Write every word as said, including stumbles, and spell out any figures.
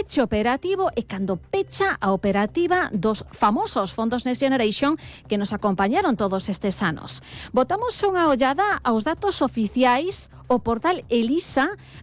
peche operativo e cando pecha a operativa dos famosos fondos Next Generation que nos acompañaron todos estes anos. Botamos unha ollada aos datos oficiais. O portal Elisa